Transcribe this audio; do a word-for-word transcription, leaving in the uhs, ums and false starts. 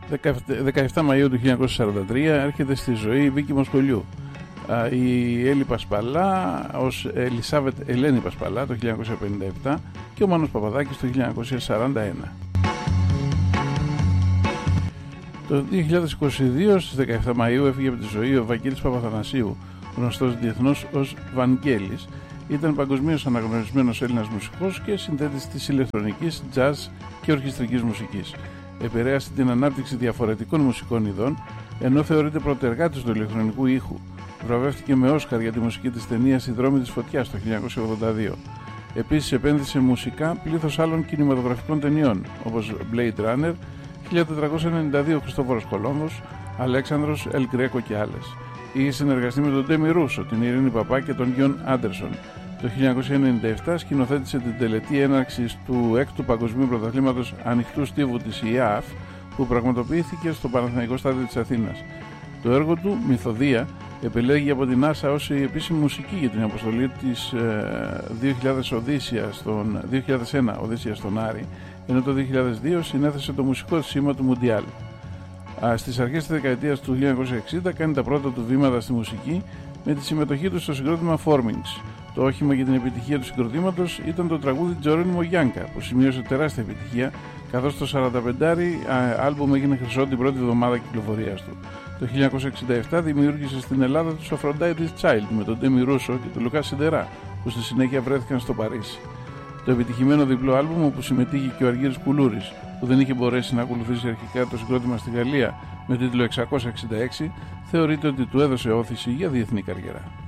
δεκαεπτά Μαΐου του χίλια εννιακόσια σαράντα τρία έρχεται στη ζωή η Βίκη Μοσχολιού. Η Έλλη Πασπαλά ως Ελισάβετ Ελένη Πασπαλά το χίλια εννιακόσια πενήντα επτά και ο Μάνος Παπαδάκης το χίλια εννιακόσια σαράντα ένα. Το δύο χιλιάδες είκοσι δύο στις δεκαεπτά Μαΐου έφυγε από τη ζωή ο Βαγγέλης Παπαθανασίου, γνωστός διεθνώς ως Βαγγέλης. Ήταν παγκοσμίως αναγνωρισμένος Έλληνας μουσικός και συνθέτης της ηλεκτρονικής, jazz και ορχιστρικής μουσικής. Επηρέασε την ανάπτυξη διαφορετικών μουσικών ειδών, ενώ θεωρείται πρωτεργάτης του ηλεκτρονικού ήχου. Βραβεύτηκε με Όσκαρ για τη μουσική της ταινίας «Η δρόμη της φωτιάς» το χίλια εννιακόσια ογδόντα δύο. Επίσης επένδυσε μουσικά πλήθος άλλων κινηματογραφικών ταινιών, όπως Blade Runner, χίλια τετρακόσια ενενήντα δύο Χριστόφορος Κολόμβος, Αλέξανδρος, Ελ Γκρέκο και άλλες. Είχε συνεργαστεί με τον Ντέμι Ρούσο, την Ειρήνη Παπά και τον Γιον Άντερσον. Το χίλια εννιακόσια ενενήντα επτά σκηνοθέτησε την τελετή έναρξης του έκτου Παγκοσμίου Πρωταθλήματος Ανοιχτού Στίβου της ι έι έι εφ, που πραγματοποιήθηκε στο Παναθηναϊκό Στάδιο της Αθήνας. Το έργο του, Μυθοδία, επελέγει από την NASA ως η επίσημη μουσική για την αποστολή της ε, δύο χιλιάδες Οδύσσια στον, δύο χιλιάδες ένα Οδύσσια στον Άρη, ενώ το δύο χιλιάδες δύο συνέθεσε το μουσικό σήμα του Μουντιάλ. Στις αρχές της δεκαετίας του χίλια εννιακόσια εξήντα κάνει τα πρώτα του βήματα στη μουσική με τη συμμετοχή του στο συγκρότημα Formings. Το όχημα για την επιτυχία του συγκροτήματος ήταν το τραγούδι Τζερόνιμο Γιάνκα, που σημείωσε τεράστια επιτυχία, καθώς το σαρανταπεντάρι άλμπουμ έγινε χρυσό την πρώτη εβδομάδα κυκλοφορίας του. Το χίλια εννιακόσια εξήντα επτά δημιούργησε στην Ελλάδα τους Aphrodite's Child με τον Ντέμι Ρούσο και τον Λουκά Σιντερά, που στη συνέχεια βρέθηκαν στο Παρίσι. Το επιτυχημένο διπλό άλμπουμ, όπου συμμετείχε και ο Αργύρης Κουλούρης, που δεν είχε μπορέσει να ακολουθήσει αρχικά το συγκρότημα στη Γαλλία με τίτλο εξακόσια εξήντα έξι, θεωρείται ότι του έδωσε όθηση για διεθνή καριέρα.